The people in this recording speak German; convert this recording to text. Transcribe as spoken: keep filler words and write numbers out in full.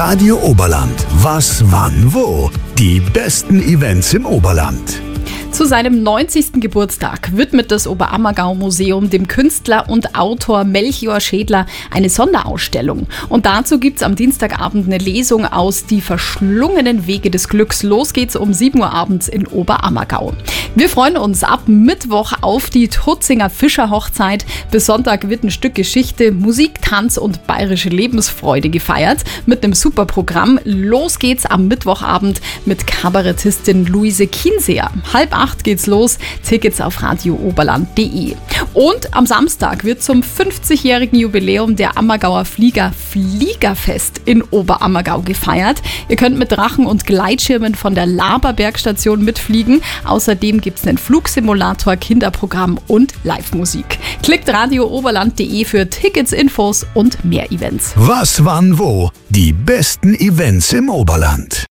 Radio Oberland. Was, wann, wo? Die besten Events im Oberland. Zu seinem neunzigsten Geburtstag widmet das Oberammergau-Museum dem Künstler und Autor Melchior Schädler eine Sonderausstellung. Und dazu gibt's am Dienstagabend eine Lesung aus Die verschlungenen Wege des Glücks. Los geht's um sieben Uhr abends in Oberammergau. Wir freuen uns ab Mittwoch auf die Tutzinger Fischerhochzeit. Bis Sonntag wird ein Stück Geschichte, Musik, Tanz und bayerische Lebensfreude gefeiert. Mit einem super Programm. Los geht's am Mittwochabend mit Kabarettistin Luise Kinseer. Halb acht geht's los. Tickets auf radio oberland punkt de. Und am Samstag wird zum fünfzigjährigen Jubiläum der Ammergauer Flieger Fliegerfest in Oberammergau gefeiert. Ihr könnt mit Drachen und Gleitschirmen von der Laberbergstation mitfliegen. Außerdem gibt's einen Flugsimulator, Kinderprogramm und Live-Musik. Klickt radio oberland punkt de für Tickets, Infos und mehr Events. Was, wann, wo? Die besten Events im Oberland.